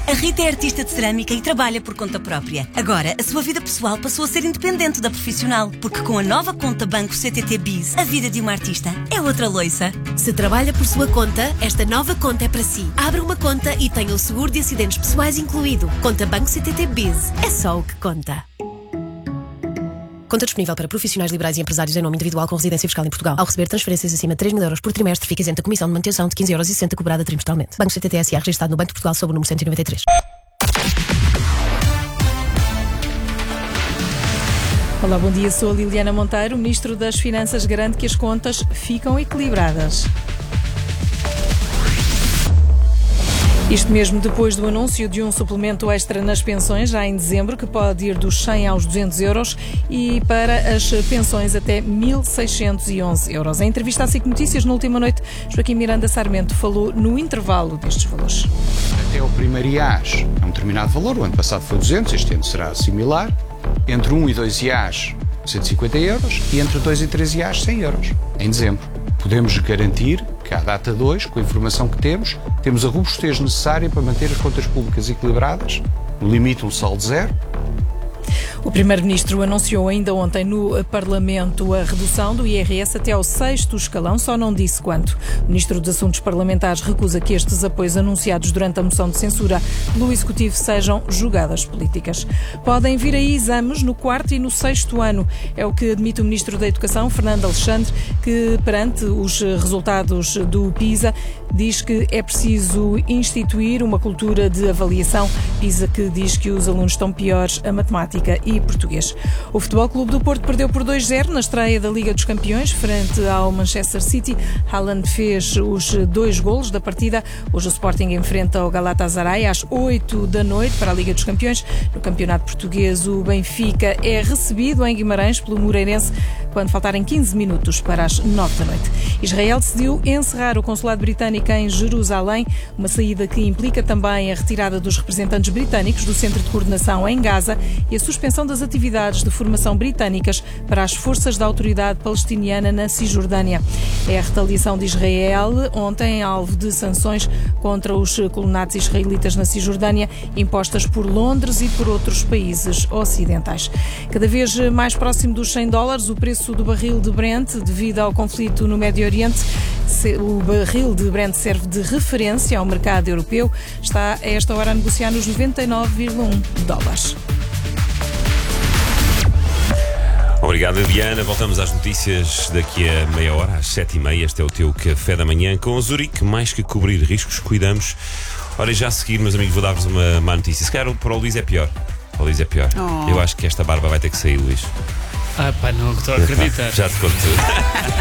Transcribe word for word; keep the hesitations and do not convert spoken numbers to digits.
A Rita é artista de cerâmica e trabalha por conta própria. Agora, a sua vida pessoal passou a ser independente da profissional, porque com a nova conta Banco C T T Biz, a vida de uma artista é outra loiça. Se trabalha por sua conta, esta nova conta é para si. Abra uma conta e tenha o seguro de acidentes pessoais incluído. Conta Banco C T T Biz. É só o que conta. Conta disponível para profissionais liberais e empresários em nome individual com residência fiscal em Portugal. Ao receber transferências acima de três mil euros por trimestre, fica isento da comissão de manutenção de quinze euros e sessenta cobrada trimestralmente. Banco C T T S A, registado no Banco de Portugal sob o número cento e noventa e três. Olá, bom dia. Sou a Liliana Monteiro. O Ministro das Finanças garante que as contas ficam equilibradas. Isto mesmo depois do anúncio de um suplemento extra nas pensões, já em dezembro, que pode ir dos cem aos duzentos euros e para as pensões até mil seiscentos e onze euros. Em entrevista à SIC Notícias, na última noite, Joaquim Miranda Sarmento falou no intervalo destes valores. Até o primeiro I A S é um determinado valor, o ano passado foi duzentos, este ano será similar. Entre um e dois I A S, cento e cinquenta euros, e entre dois e três I A S, cem euros, em dezembro. Podemos garantir que à data dois, com a informação que temos, temos a robustez necessária para manter as contas públicas equilibradas, no limite um saldo zero. O Primeiro-Ministro anunciou ainda ontem no Parlamento a redução do I R S até ao sexto escalão, só não disse quanto. O Ministro dos Assuntos Parlamentares recusa que estes apoios anunciados durante a moção de censura pelo Executivo sejam jogadas políticas. Podem vir aí exames no quarto e no sexto ano, é o que admite o Ministro da Educação, Fernando Alexandre, que perante os resultados do PISA diz que é preciso instituir uma cultura de avaliação. PISA que diz que os alunos estão piores a matemática e português. O Futebol Clube do Porto perdeu por dois a zero na estreia da Liga dos Campeões frente ao Manchester City. Haaland fez os dois golos da partida. Hoje o Sporting enfrenta o Galatasaray às oito da noite para a Liga dos Campeões. No Campeonato Português, o Benfica é recebido em Guimarães pelo Moreirense quando faltarem quinze minutos para as nove da noite. Israel decidiu encerrar o consulado britânico em Jerusalém, uma saída que implica também a retirada dos representantes britânicos do Centro de Coordenação em Gaza e a suspensão das atividades de formação britânicas para as forças da autoridade palestiniana na Cisjordânia. É a retaliação de Israel, ontem alvo de sanções contra os colonatos israelitas na Cisjordânia, impostas por Londres e por outros países ocidentais. Cada vez mais próximo dos cem dólares, o preço do barril de Brent, devido ao conflito no Médio Oriente. O barril de Brent serve de referência ao mercado europeu. Está a esta hora a negociar nos noventa e nove vírgula um dólares. Obrigado, Eliana. Voltamos às notícias daqui a meia hora, às sete e meia. Este é o teu café da manhã com o Zurique. Mais que cobrir riscos, cuidamos. Ora, e já a seguir, meus amigos, vou dar-vos uma má notícia. Se calhar para o Luís é pior. Para o Luís é pior. Oh. Eu acho que esta barba vai ter que sair, Luís. Ah, pá, não estou a acreditar. Já te conto tudo.